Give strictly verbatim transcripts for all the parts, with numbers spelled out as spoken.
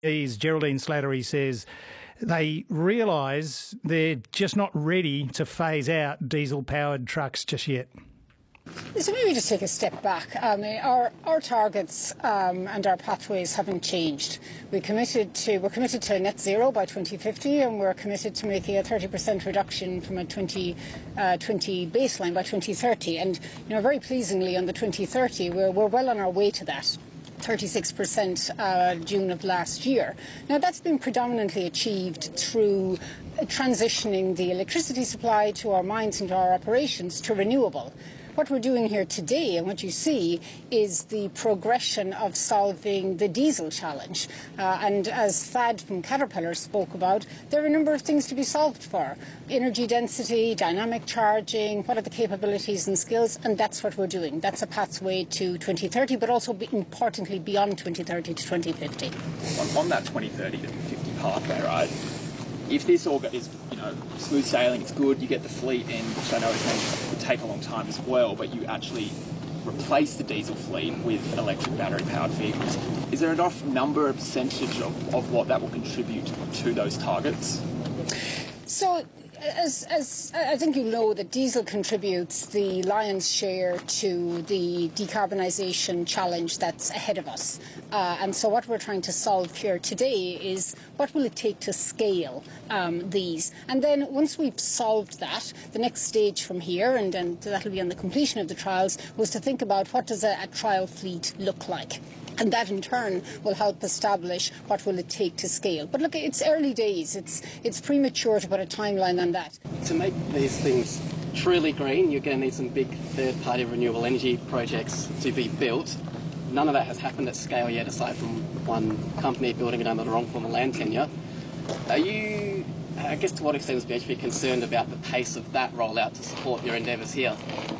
Geraldine Slattery says they realise they're just not ready to phase out diesel-powered trucks just yet. So maybe just take a step back. I mean, our our targets um, and our pathways haven't changed. We committed to we're committed to net zero by twenty fifty, and we're committed to making a thirty percent reduction from a twenty twenty baseline by twenty thirty. And you know, very pleasingly, on the twenty thirty, we're we're well on our way to that. thirty-six percent uh, June of last year. Now, that's been predominantly achieved through transitioning the electricity supply to our mines and to our operations to renewable. What we're doing here today, and what you see, is the progression of solving the diesel challenge. Uh, and as Thad from Caterpillar spoke about, there are a number of things to be solved for. Energy density, dynamic charging, what are the capabilities and skills, and that's what we're doing. That's a pathway to twenty thirty, but also be, importantly beyond twenty thirty to twenty fifty. On, on that twenty thirty to fifty pathway, right, if this all is, you know, smooth sailing, it's good, you get the fleet in, which I know is going to take a long time as well, but you actually replace the diesel fleet with electric battery-powered vehicles. Is there enough number, a percentage of, of what that will contribute to those targets? So, as, as I think you know, that diesel contributes the lion's share to the decarbonisation challenge that's ahead of us. Uh, and so what we're trying to solve here today is what will it take to scale um, these. And then once we've solved that, the next stage from here, and, and that'll be on the completion of the trials, was to think about what does a, a trial fleet look like. And that, in turn, will help establish what will it take to scale. But look, it's early days. It's it's premature to put a timeline on that. To make these things truly green, you're going to need some big third-party renewable energy projects to be built. None of that has happened at scale yet, aside from one company building it under the wrong form of land tenure. Are you, I guess, to what extent is B H P concerned about the pace of that rollout to support your endeavours here?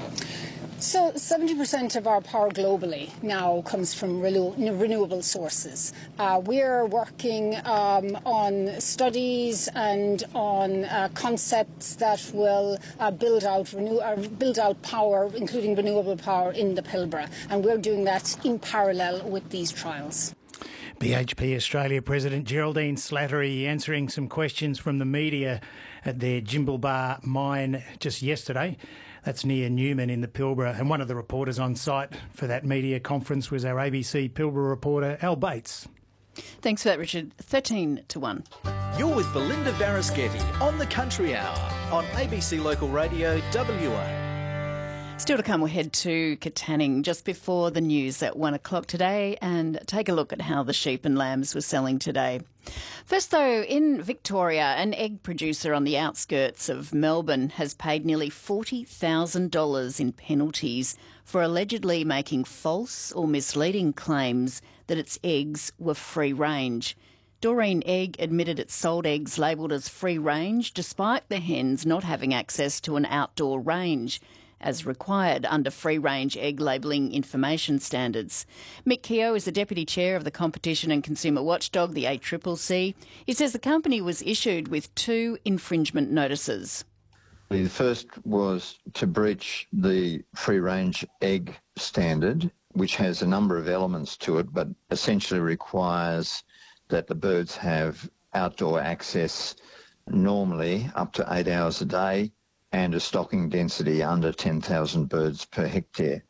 So seventy percent of our power globally now comes from renew renewable sources. Uh, we're working um, on studies and on uh, concepts that will uh, build out renew uh, build out power, including renewable power in the Pilbara, and we're doing that in parallel with these trials. B H P Australia President Geraldine Slattery answering some questions from the media at their Jimblebar mine just yesterday. That's near Newman in the Pilbara. And one of the reporters on site for that media conference was our A B C Pilbara reporter, Al Bates. Thanks for that, Richard. thirteen to one. You're with Belinda Varasketti on the Country Hour on A B C Local Radio W A. Still to come, we'll head to Katanning just before the news at one o'clock today and take a look at how the sheep and lambs were selling today. First, though, in Victoria, an egg producer on the outskirts of Melbourne has paid nearly forty thousand dollars in penalties for allegedly making false or misleading claims that its eggs were free-range. Doreen Egg admitted it sold eggs labelled as free-range despite the hens not having access to an outdoor range, as required under free-range egg labelling information standards. Mick Keogh is the Deputy Chair of the Competition and Consumer Watchdog, the A C C C. He says the company was issued with two infringement notices. The first was to breach the free-range egg standard, which has a number of elements to it, but essentially requires that the birds have outdoor access normally up to eight hours a day, and a stocking density under ten thousand birds per hectare.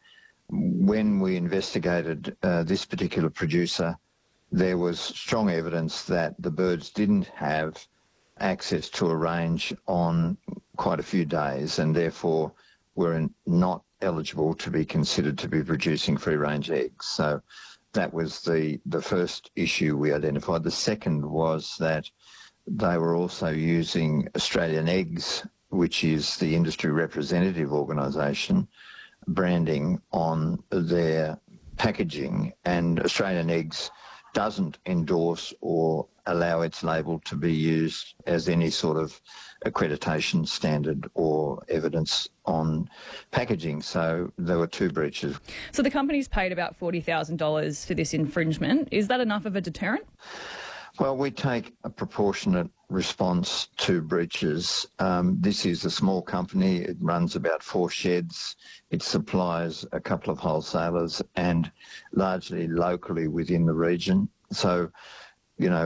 When we investigated uh, this particular producer, there was strong evidence that the birds didn't have access to a range on quite a few days and therefore were not eligible to be considered to be producing free-range eggs. So that was the, the first issue we identified. The second was that they were also using Australian Eggs, which is the industry representative organisation, branding on their packaging, and Australian Eggs doesn't endorse or allow its label to be used as any sort of accreditation standard or evidence on packaging. So there were two breaches. So the company's paid about forty thousand dollars for this infringement. Is that enough of a deterrent? Well, we take a proportionate response to breaches. Um, this is a small company. It runs about four sheds. It supplies a couple of wholesalers and largely locally within the region. So, you know,